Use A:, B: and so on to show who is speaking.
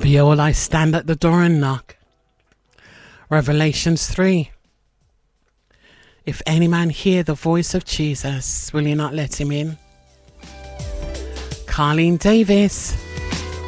A: Behold, I stand at the door and knock. Revelations 3. If any man hear the voice of Jesus, will you not let him in? Carleen Davis.